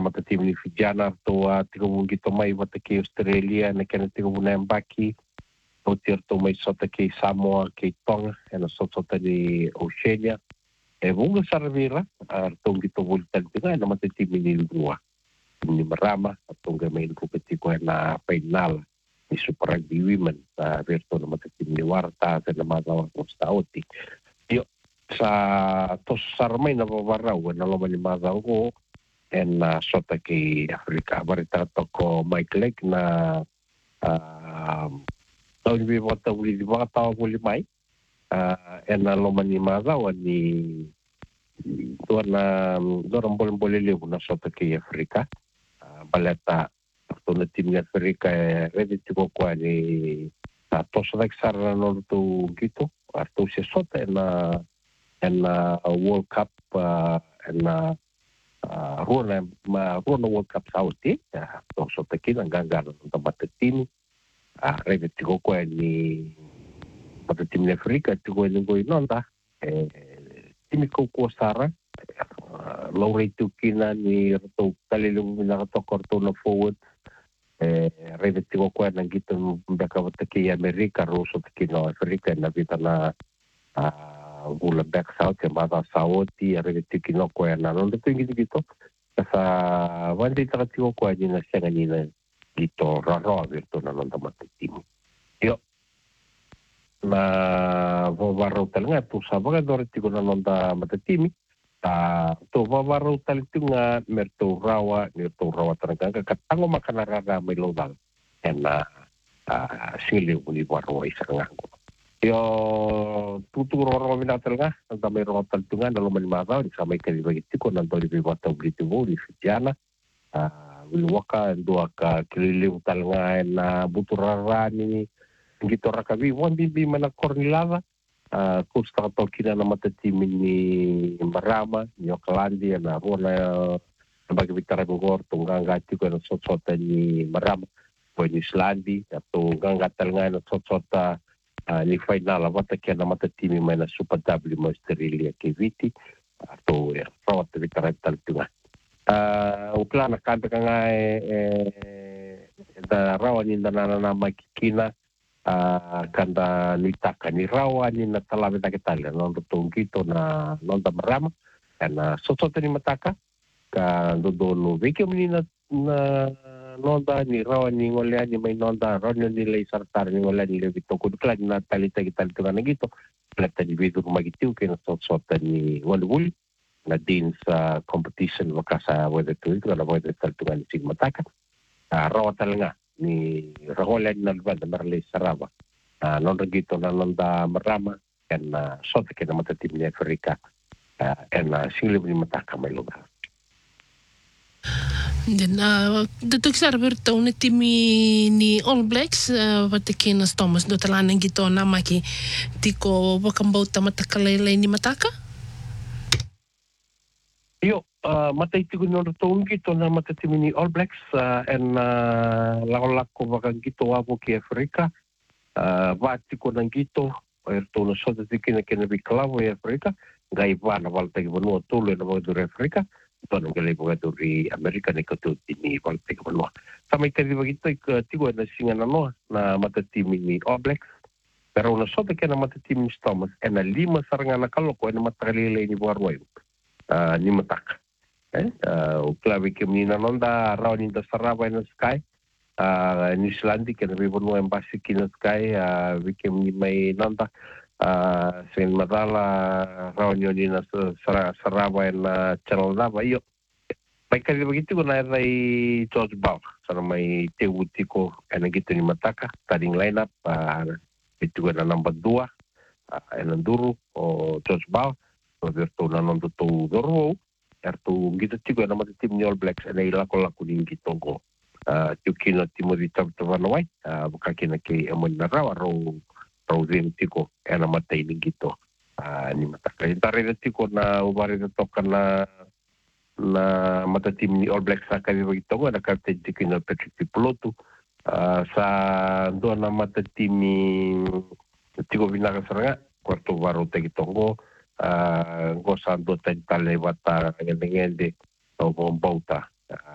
mata timu ni Fijiana to tiga mungi to mai wata ke Australia na kena tiga muna mbaki o tir to mai sota ke Samoa ke Tonga na sota ni Oceania e vunga saravira to ngi to volta tiga na mata timu ni Lua ni Marama tonga mai kompetiko na final ni Super Rugby Women verto na mata timu ni Warta na mazawa ko staoti yo sa to sarmai na vavarau na loma ni mazawa ko en sota ke Afrika barita toko Mike Lake na tau ni wata uli di wata uli mai en loma ni mazawa ni dona boleh lewu na sota ke Afrika baleta tona tim ni Afrika ready tiko kwa ni tosa dak sarana no tu gitu arto se sota en World Cup en Rona World Cup sauti to sota kina ngangara no mata tim ready tiko kwa ni mata tim ni Afrika tiko ni go inonda timi ko sara Laurei tu kina ni rato talilung na rato korto na forward revet tiko kwa nang gito mbaka wataki Amerika roso taki na Afrika na vita na gula back south ya mada saoti revet tiki no kwa na nondo tu gito kasa wandi taka tiko kwa ni na sianga ni na gito raro virto na nondo matitimu yo na vavaro talanga tu sabaga dore tiko na nonda matatimi to vavaro talitunga merto rawa tanaga katango makanaraga may lodal na sili uni waro isa ngango yo tuturo ro minatalanga nda may ro talitunga na lomani mazaw di samay kalibagitiko nando di bibata ublitivo di Fijiana wilwaka ndua ka kililiw talanga na buturarani ngito rakabi wan bibi mana kornilava kusta to kina na matatimin ni Marama ni Okalandi na rona bagi bitara gor tunga tiko na sota ni Marama po ni Islandi to ganga talanga na sota ni final wata kina matatimin mai na Super W mo Australia ke viti to rawat bitara taltunga uklana kanta nga da rawani na makikina kanda nitaka ni rawa ni na talawe takitali nondo tungito na nonda Marama na sosota ni mataka ka dodo veke ni na nonda ni rawa ni ngolea ni may nonda ronyo ni lay sartar ni ngolea ni levito kudukla na talita kitali tunga na gito plata ni vidu kumagitiu kina sosota ni walwul na din sa competition wakasa wede tu itu na wede taltunga ni sig mataka rawa talanga ni rahola na lubada marley sarava non regito na nonda Marama en sota ke na matatim ni Afrika en singli ni mataka may lugar then datuk sarberto ni timi ni All Blacks vatikinas Thomas do talanan gito na maki tiko wakambauta matakalay ni mataka yo matay tigo no tongi to na matatimi ni All Blacks en lako bakang gito wabo ki Afrika vati ko nang gito erto no sota tikina kena bi klavo ya Afrika gai vana valta ki vanua tolo na vado Afrika to no gale vado ri Amerika ne ko ni valta ki vanua samai tadi bagito tigo na singa na matatimi ni All Blacks pero no sota kena matatimi ni Thomas en lima saranga na kaloko en matalile ni warwai ni mataka o klavi ke mina nonda rauni da sarava in sky New Zealand ke na vivonu embassy kina sky vike mi mai nonda sen madala rauni ni na sarava in channel lava io pai kali begitu na rai George Bau sana mai te utiko ena gitu ni mataka starting lineup itu na number 2 ena duru o George Bau verto na nondo to doro erto gitu tigo na matatim ni All Blacks na ilako ni gitu go tukino Timothy Tavanawai bukakina ke amon na rawa ro tigo na matay ni gitu ni mataka intare tiko na ubari na toka na matatim ni All Blacks sa kami begitu go na kapten tikino Patrick Pilotu sa do na matatim ni tigo binaga saranga kwarto baro tegitongo gosando tentale bata ngende o bombauta